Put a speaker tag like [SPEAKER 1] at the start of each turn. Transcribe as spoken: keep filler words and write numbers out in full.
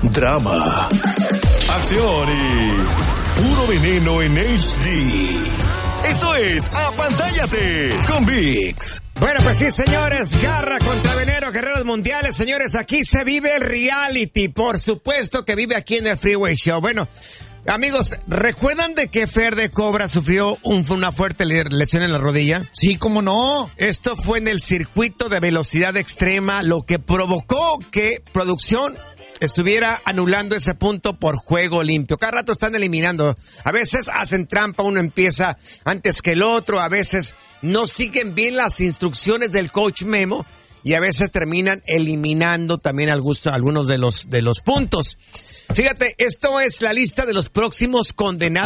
[SPEAKER 1] drama, acción y puro veneno en H D. Esto es Apantállate con ViX.
[SPEAKER 2] Bueno, pues sí, señores, garra contra veneno, guerreros mundiales, señores, aquí se vive el reality, por supuesto que vive aquí en el Freeway Show. Bueno, amigos, ¿recuerdan de que Fer de Cobra sufrió un, una fuerte lesión en la rodilla?
[SPEAKER 3] Sí, ¿cómo no?
[SPEAKER 2] Esto fue en el circuito de velocidad extrema, lo que provocó que producción estuviera anulando ese punto por juego limpio. Cada rato están eliminando. A veces hacen trampa, uno empieza antes que el otro, a veces no siguen bien las instrucciones del coach Memo y a veces terminan eliminando también al gusto, algunos de los, de los puntos. Fíjate, esto es la lista de los próximos condenados.